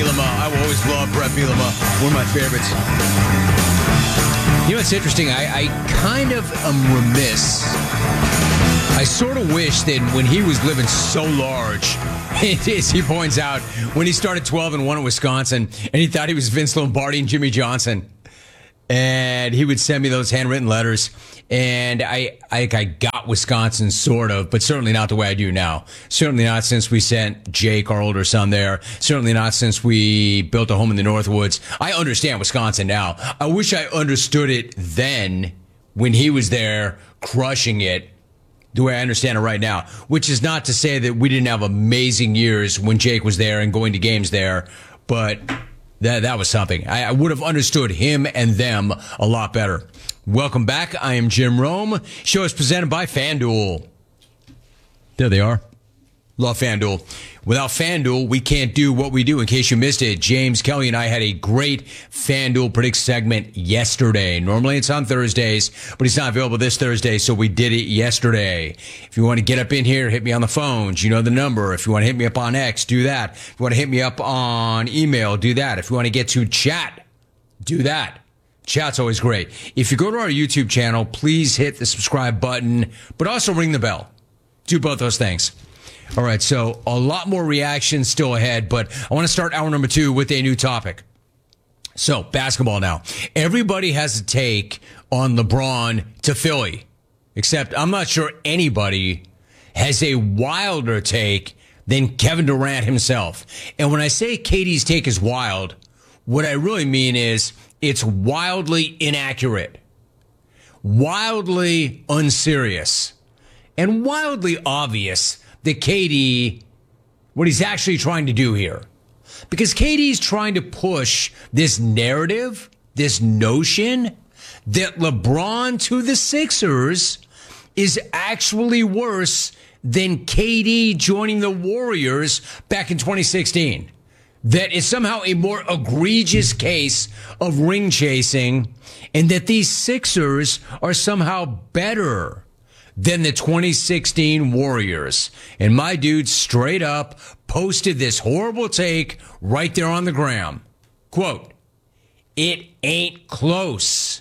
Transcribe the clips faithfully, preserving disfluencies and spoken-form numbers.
Bielema. I will always love Brett Bielema. One of my favorites. You know, it's interesting. I, I kind of am remiss. I sort of wish that when he was living so large, as he points out, when he started twelve and one at Wisconsin, and he thought he was Vince Lombardi and Jimmy Johnson, and he would send me those handwritten letters, and I, I, I got Wisconsin sort of, but certainly not the way I do now. Certainly not since we sent Jake, our older son, there. Certainly not since we built a home in the Northwoods. I understand Wisconsin now. I wish I understood it then when he was there crushing it the way I understand it right now, which is not to say that we didn't have amazing years when Jake was there and going to games there, but that that was something. I, I would have understood him and them a lot better. Welcome back. I am Jim Rome. Show is presented by FanDuel. There they are. Love FanDuel. Without FanDuel, we can't do what we do. In case you missed it, James Kelly and I had a great FanDuel Predict segment yesterday. Normally it's on Thursdays, but he's not available this Thursday, so we did it yesterday. If you want to get up in here, hit me on the phones. You know the number. If you want to hit me up on X, do that. If you want to hit me up on email, do that. If you want to get to chat, do that. Chat's always great. If you go to our YouTube channel, please hit the subscribe button, but also ring the bell. Do both those things. All right, so a lot more reactions still ahead, but I want to start hour number two with a new topic. So, basketball now. Everybody has a take on LeBron to Philly, except I'm not sure anybody has a wilder take than Kevin Durant himself. And when I say K D's take is wild, what I really mean is it's wildly inaccurate, wildly unserious, and wildly obvious that K D, what he's actually trying to do here. Because K D's trying to push this narrative, this notion that LeBron to the Sixers is actually worse than K D joining the Warriors back in twenty sixteen. That is somehow a more egregious case of ring chasing, and that these Sixers are somehow better than the twenty sixteen Warriors. And my dude straight up posted this horrible take right there on the gram. Quote, "It ain't close.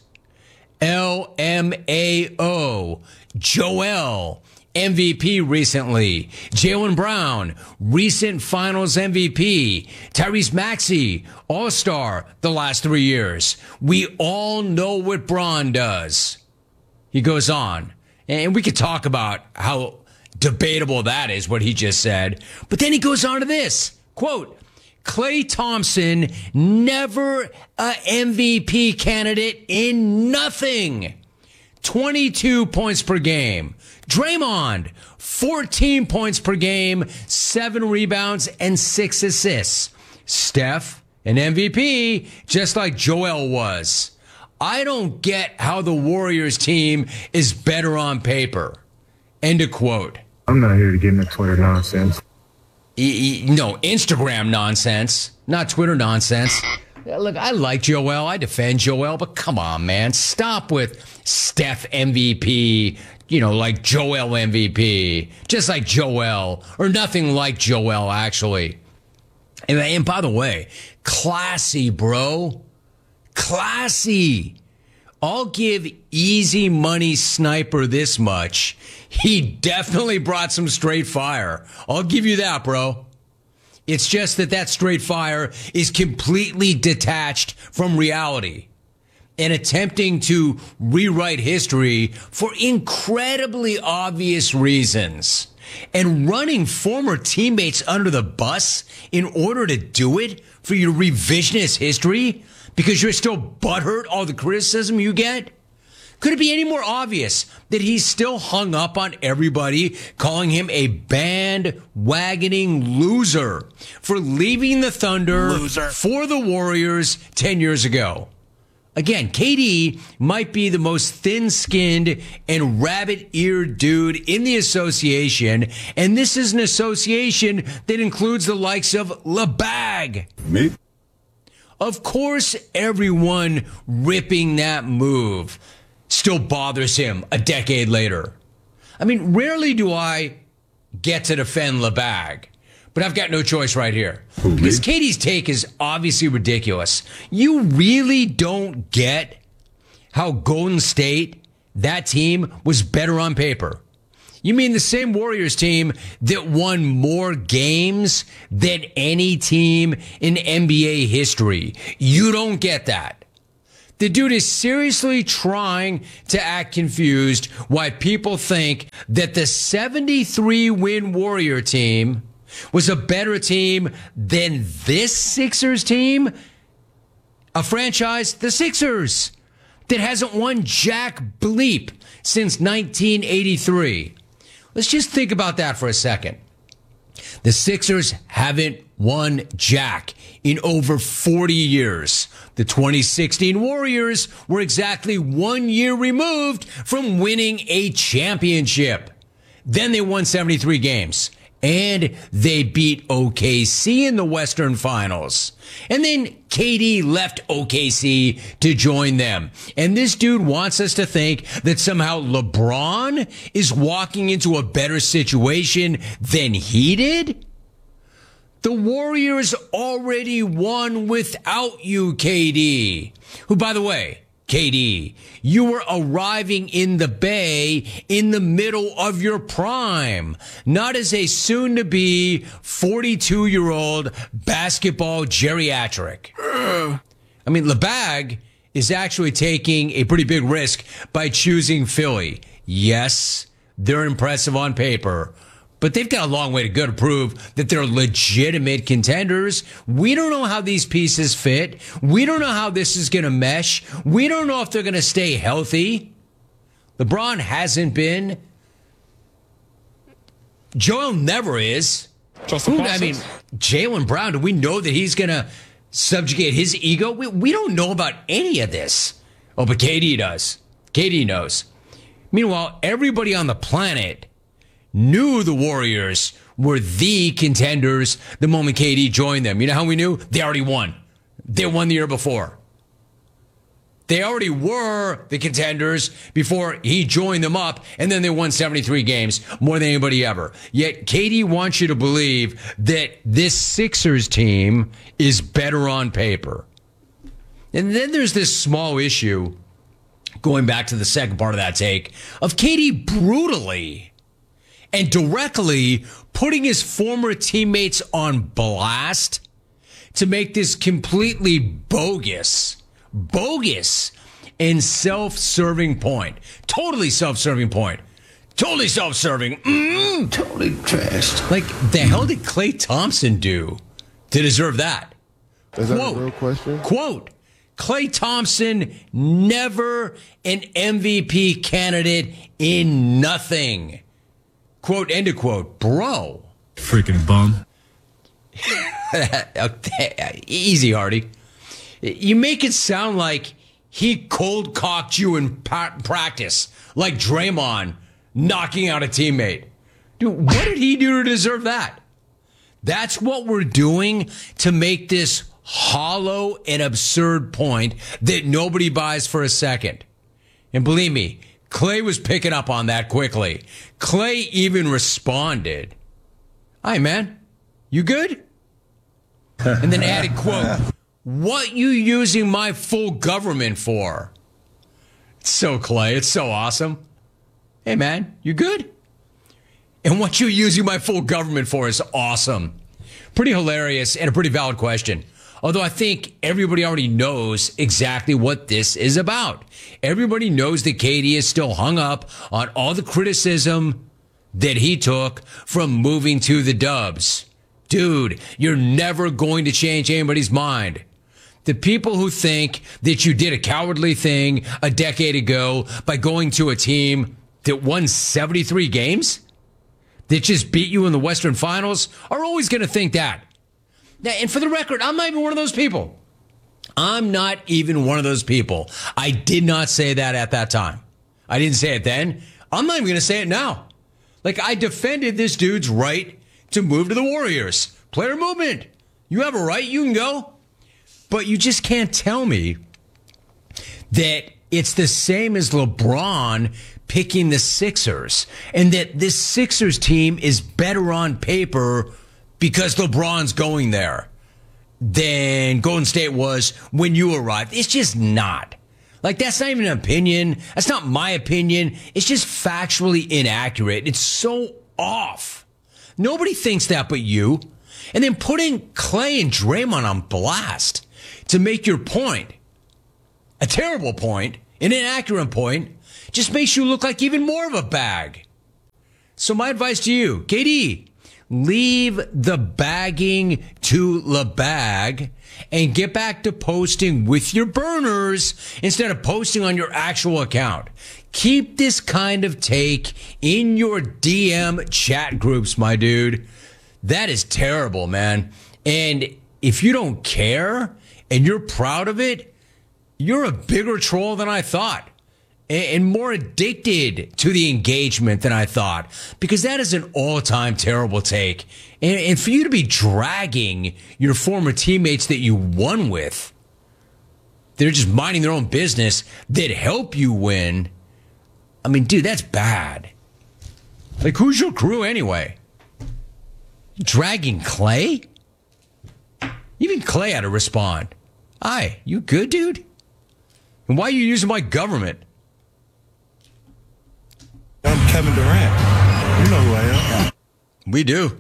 L M A O. Joel, M V P recently. Jaylen Brown, recent finals M V P. Tyrese Maxey, all-star the last three years. We all know what Bron does." He goes on. And we could talk about how debatable that is, what he just said. But then he goes on to this, quote, "Klay Thompson, never a M V P candidate in nothing. twenty-two points per game. Draymond, fourteen points per game, seven rebounds, and six assists. Steph, an M V P, just like Joel was. I don't get how the Warriors team is better on paper." End of quote. I'm not here to get into Twitter nonsense. E- e- no, Instagram nonsense, not Twitter nonsense. Look, I like Joel. I defend Joel, but come on, man. Stop with Steph M V P, you know, like Joel M V P. Just like Joel, or nothing like Joel, actually. And, and by the way, classy, bro. Classy. I'll give Easy Money Sniper this much. He definitely brought some straight fire. I'll give you that, bro. It's just that that straight fire is completely detached from reality and attempting to rewrite history for incredibly obvious reasons. And running former teammates under the bus in order to do it for your revisionist history because you're still butthurt all the criticism you get? Could it be any more obvious that he's still hung up on everybody calling him a bandwagoning loser for leaving the Thunder Loser. for the Warriors ten years ago? Again, K D might be the most thin-skinned and rabbit-eared dude in the association, and this is an association that includes the likes of LeBag. Me? Of course, everyone ripping that move still bothers him a decade later. I mean, rarely do I get to defend LeBag, but I've got no choice right here. Who, because me? Katie's take is obviously ridiculous. You really don't get how Golden State, that team, was better on paper. You mean the same Warriors team that won more games than any team in N B A history? You don't get that. The dude is seriously trying to act confused why people think that the seventy-three win Warrior team was a better team than this Sixers team. A franchise, the Sixers, that hasn't won jack bleep since nineteen eighty-three. Let's just think about that for a second. The Sixers haven't won jack in over forty years. The twenty sixteen Warriors were exactly one year removed from winning a championship. Then they won seventy-three games. And they beat O K C in the Western Finals. And then K D left O K C to join them. And this dude wants us to think that somehow LeBron is walking into a better situation than he did? The Warriors already won without you, K D. Who, by the way, K D, you were arriving in the Bay in the middle of your prime, not as a soon-to-be forty-two-year-old basketball geriatric. I mean, LeBag is actually taking a pretty big risk by choosing Philly. Yes, they're impressive on paper, but they've got a long way to go to prove that they're legitimate contenders. We don't know how these pieces fit. We don't know how this is going to mesh. We don't know if they're going to stay healthy. LeBron hasn't been. Joel never is. Trust the Who, process. I mean, Jaylen Brown, do we know that he's going to subjugate his ego? We, we don't know about any of this. Oh, but K D does. K D knows. Meanwhile, everybody on the planet knew the Warriors were the contenders the moment K D joined them. You know how we knew? They already won. They won the year before. They already were the contenders before he joined them up, and then they won seventy-three games, more than anybody ever. Yet K D wants you to believe that this Sixers team is better on paper. And then there's this small issue, going back to the second part of that take, of K D brutally and directly putting his former teammates on blast to make this completely bogus, bogus and self-serving point. Totally self-serving point. Totally self-serving. Mm. Totally trashed. Like, the hell did Klay Thompson do to deserve that? Is that Quote, a real question? Quote, Klay Thompson, never an M V P candidate in nothing. Quote, end of quote. Bro. Freaking bum. Easy, Hardy. You make it sound like he cold-cocked you in pa- practice, like Draymond knocking out a teammate. Dude, what did he do to deserve that? That's what we're doing to make this hollow and absurd point that nobody buys for a second. And believe me, Klay was picking up on that quickly. Klay even responded. Hi, man. You good? And then added, quote, what you using my full government for? It's so Klay. It's so awesome. Hey, man, you good? And what you using my full government for is awesome. Pretty hilarious and a pretty valid question. Although I think everybody already knows exactly what this is about. Everybody knows that K D is still hung up on all the criticism that he took from moving to the Dubs. Dude, you're never going to change anybody's mind. The people who think that you did a cowardly thing a decade ago by going to a team that won seventy-three games, that just beat you in the Western Finals, are always going to think that. Now, and for the record, I'm not even one of those people. I'm not even one of those people. I did not say that at that time. I didn't say it then. I'm not even going to say it now. Like, I defended this dude's right to move to the Warriors. Player movement. You have a right. You can go. But you just can't tell me that it's the same as LeBron picking the Sixers and that this Sixers team is better on paper because LeBron's going there than Golden State was when you arrived. It's just not. Like, that's not even an opinion. That's not my opinion. It's just factually inaccurate. It's so off. Nobody thinks that but you. And then putting Clay and Draymond on blast to make your point, a terrible point, an inaccurate point, just makes you look like even more of a bag. So my advice to you, K D, leave the bagging to the bag and get back to posting with your burners instead of posting on your actual account. Keep this kind of take in your D M chat groups, my dude. That is terrible, man. And if you don't care and you're proud of it, you're a bigger troll than I thought. And more addicted to the engagement than I thought, because that is an all-time terrible take. And, and for you to be dragging your former teammates that you won with, they're just minding their own business, that help you win. I mean, dude, that's bad. Like, who's your crew anyway? Dragging Clay? Even Clay had to respond. Hi, you good, dude? And why are you using my government? I'm Kevin Durant. You know who I am. We do.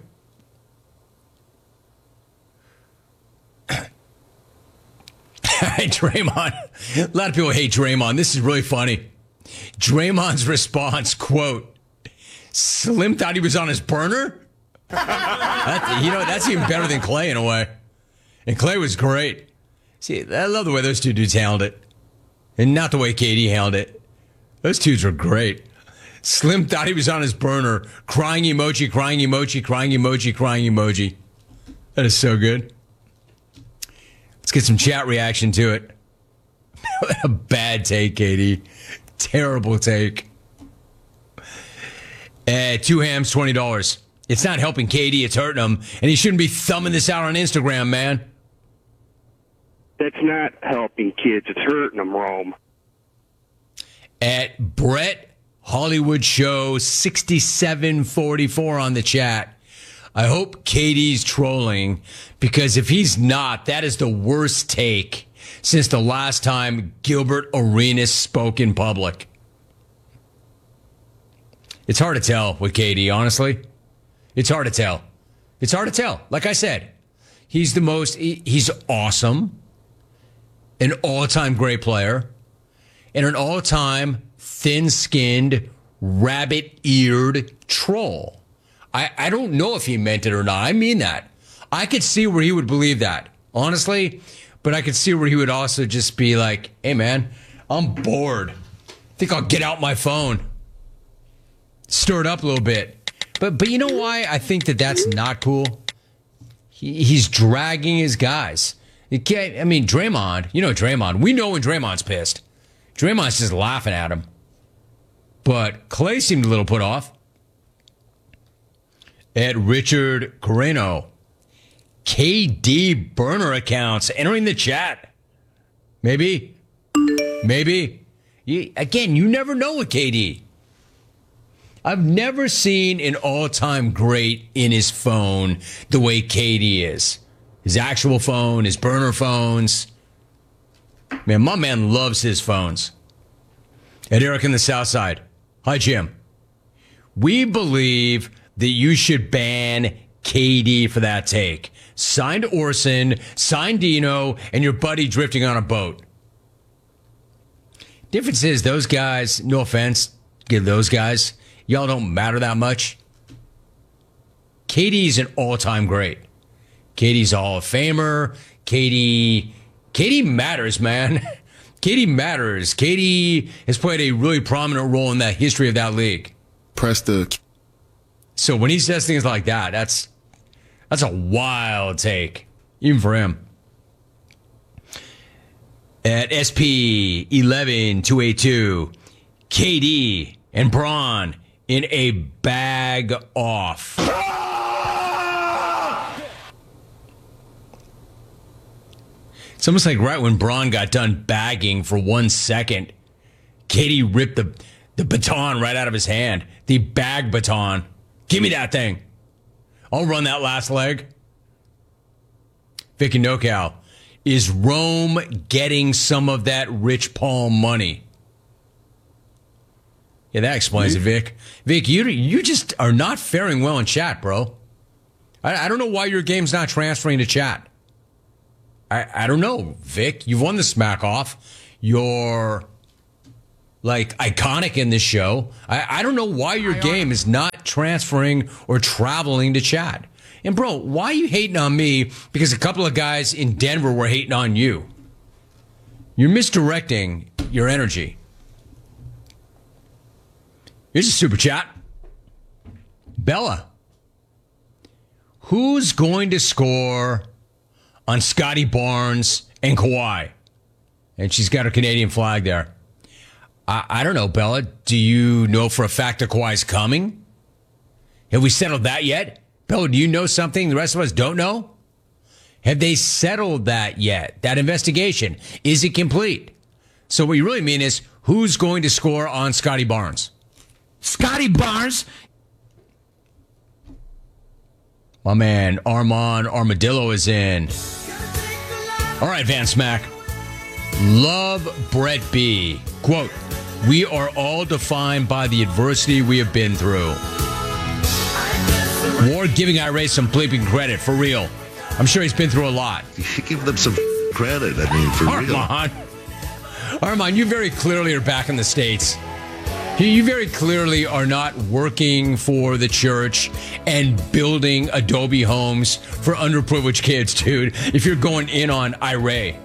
Draymond. A lot of people hate Draymond. This is really funny. Draymond's response, quote, Slim thought he was on his burner? That, you know, that's even better than Clay in a way. And Clay was great. See, I love the way those two dudes handled it. And not the way K D handled it. Those dudes were great. Slim thought he was on his burner. Crying emoji, crying emoji, crying emoji, crying emoji. That is so good. Let's get some chat reaction to it. A bad take, K D. Terrible take. Uh, two hams, twenty dollars. It's not helping K D, it's hurting him. And he shouldn't be thumbing this out on Instagram, man. That's not helping kids. It's hurting them, Rome. At Brett Hollywood Show sixty-seven forty-four on the chat. I hope K D's trolling, because if he's not, that is the worst take since the last time Gilbert Arenas spoke in public. It's hard to tell with K D, honestly. It's hard to tell. It's hard to tell. Like I said, he's the most, he, he's awesome, an all-time great player, and an all-time thin-skinned, rabbit-eared troll. I, I don't know if he meant it or not. I mean that. I could see where he would believe that, honestly, but I could see where he would also just be like, hey, man, I'm bored. I think I'll get out my phone. Stir it up a little bit. But but you know why I think that that's not cool? He, he's dragging his guys. You can't, I mean, Draymond, you know Draymond. We know when Draymond's pissed. Draymond's just laughing at him. But Clay seemed a little put off. At Richard Carreno. K D burner accounts entering the chat. Maybe. Maybe. You, again, you never know with K D. I've never seen an all-time great in his phone the way K D is. His actual phone, his burner phones. Man, my man loves his phones. At Eric in the South Side. Hi, Jim. We believe that you should ban K D for that take. Signed Orson, signed Dino, and your buddy drifting on a boat. Difference is those guys, no offense, give those guys, y'all don't matter that much. K D's an all-time great. K D's a Hall of Famer. K D, K D matters, man. K D matters. K D has played a really prominent role in the history of that league. Press the. So when he says things like that, that's that's a wild take, even for him. At S P eleven two eighty-two, K D and Bron in a bag off. It's almost like right when Bron got done bagging for one second, K D ripped the, the baton right out of his hand. The bag baton. Give me that thing. I'll run that last leg. Vic and NoCal. Is Rome getting some of that Rich Paul money? Yeah, that explains it, Vic. Vic, you you just are not faring well in chat, bro. I, I don't know why your game's not transferring to chat. I, I don't know, Vic. You've won the smack off. You're, like, iconic in this show. I, I don't know why your game is not transferring or traveling to chat. And, bro, why are you hating on me? Because a couple of guys in Denver were hating on you. You're misdirecting your energy. Here's a super chat. Bella. Who's going to score on Scotty Barnes and Kawhi? And she's got her Canadian flag there. I, I don't know, Bella. Do you know for a fact that Kawhi's coming? Have we settled that yet? Bella, do you know something the rest of us don't know? Have they settled that yet? That investigation? Is it complete? So what you really mean is, who's going to score on Scotty Barnes? Scotty Barnes? My man, Armand Armadillo is in. All right, Van Smack. Love Brett B. Quote, we are all defined by the adversity we have been through. Ward giving Ira some bleeping credit, for real. I'm sure he's been through a lot. You give them some credit, I mean, for Armand. real. Armand, you very clearly are back in the States. You very clearly are not working for the church and building Adobe homes for underprivileged kids, dude, if you're going in on Ira.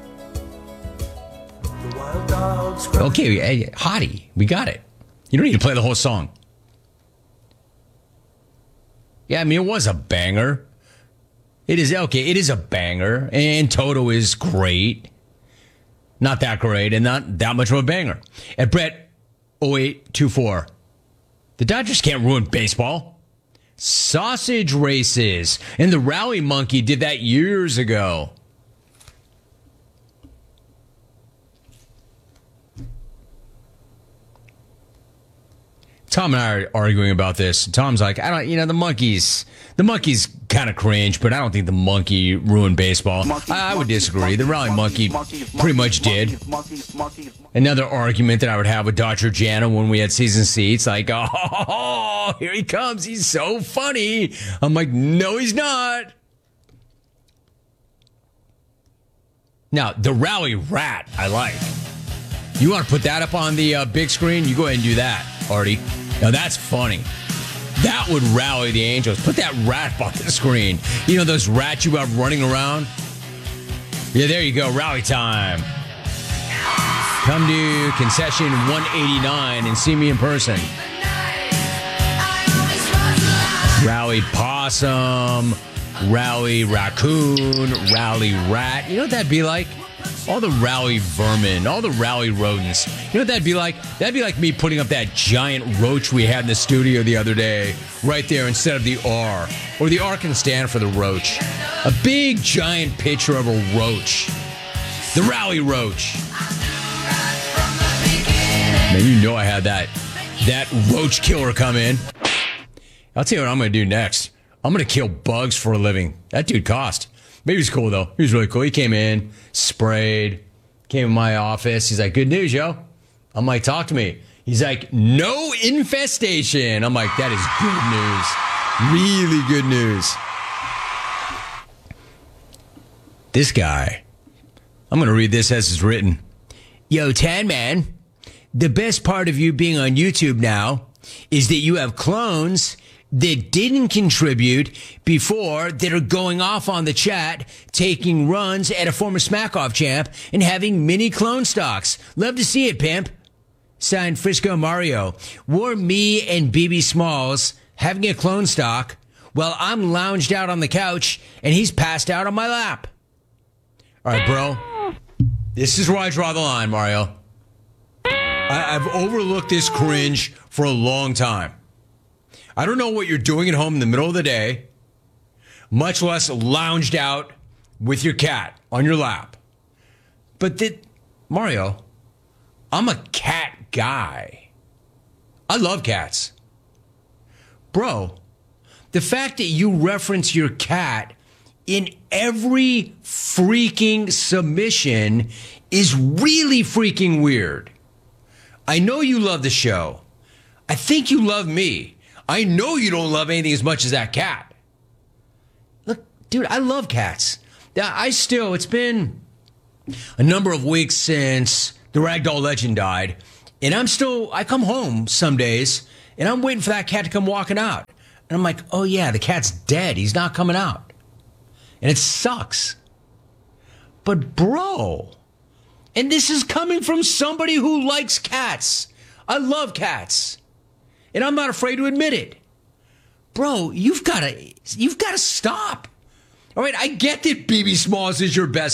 Okay, hey, Hottie, we got it. You don't need to play the whole song. Yeah, I mean, it was a banger. It is, okay, it is a banger. And Toto is great. Not that great and not that much of a banger. At Brett oh eight two four, the Dodgers can't ruin baseball. Sausage races. And the Rally Monkey did that years ago. Tom and I are arguing about this. Tom's like, I don't, you know, the monkeys, the monkeys kind of cringe, but I don't think the monkey ruined baseball. Monkeys, I, I would monkeys, disagree. Monkeys, the Rally Monkey monkeys, pretty much did. Monkeys, monkeys. Another argument that I would have with Doctor Jana when we had season seats, like, oh, here he comes. He's so funny. I'm like, no, he's not. Now, the Rally Rat, I like. You want to put that up on the uh, big screen? You go ahead and do that, Artie. Now, that's funny. That would rally the Angels. Put that rat up on the screen. You know those rats you have running around? Yeah, there you go. Rally time. Come to concession one eighty-nine and see me in person. Rally possum, rally raccoon, rally rat. You know what that'd be like? All the rally vermin, all the rally rodents. You know what that'd be like? That'd be like me putting up that giant roach we had in the studio the other day, right there instead of the R. Or the R can stand for the roach. A big, giant picture of a roach. The rally roach. Man, you know I had that, that roach killer come in. I'll tell you what I'm going to do next. I'm going to kill bugs for a living. That dude cost. Maybe he's cool, though. He was really cool. He came in, sprayed, came in my office. He's like, good news, yo. I'm like, talk to me. He's like, no infestation. I'm like, that is good news. Really good news. This guy, I'm going to read this as it's written. Yo, Tan Man, the best part of you being on YouTube now is that you have clones that didn't contribute before that are going off on the chat, taking runs at a former Smack-Off champ and having mini clone stocks. Love to see it, pimp. Signed, Frisco Mario. Were me and B B Smalls having a clone stock while I'm lounged out on the couch and he's passed out on my lap. All right, bro. This is where I draw the line, Mario. I- I've overlooked this cringe for a long time. I don't know what you're doing at home in the middle of the day, much less lounged out with your cat on your lap. But that, Mario, I'm a cat guy. I love cats. Bro, The fact that you reference your cat in every freaking submission is really freaking weird. I know you love the show. I think you love me. I know you don't love anything as much as that cat. Look, dude, I love cats. I still, it's been a number of weeks since the Ragdoll legend died, and I'm still, I come home some days, and I'm waiting for that cat to come walking out. And I'm like, oh yeah, the cat's dead. He's not coming out. And it sucks. But bro, and this is coming from somebody who likes cats. I love cats. And I'm not afraid to admit it. Bro, you've got to, you've got to stop. All right, I get that B B Smalls is your best